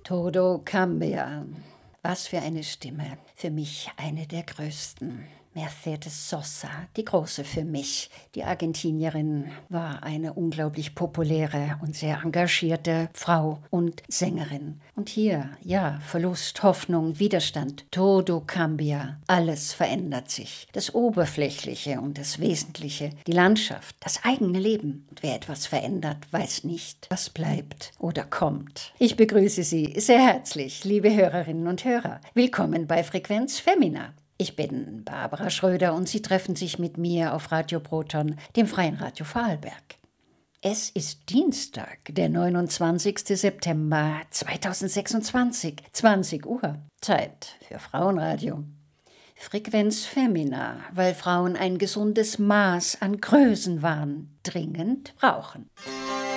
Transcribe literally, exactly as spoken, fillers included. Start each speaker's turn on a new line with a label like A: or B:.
A: Todo cambia. Was für eine Stimme. Für mich eine der größten. Mercedes Sosa, die Große für mich. Die Argentinierin war eine unglaublich populäre und sehr engagierte Frau und Sängerin. Und hier, ja, Verlust, Hoffnung, Widerstand, todo cambia. Alles verändert sich. Das Oberflächliche und das Wesentliche, die Landschaft, das eigene Leben. Und wer etwas verändert, weiß nicht, was bleibt oder kommt. Ich begrüße Sie sehr herzlich, liebe Hörerinnen und Hörer. Willkommen bei Frequenz Femina. Ich bin Barbara Schröder und Sie treffen sich mit mir auf Radio Proton, dem Freien Radio Vorarlberg. Es ist Dienstag, der neunundzwanzigster September zweitausendsechsundzwanzig, zwanzig Uhr. Zeit für Frauenradio. Frequenz Femina, weil Frauen ein gesundes Maß an Größenwahn dringend brauchen.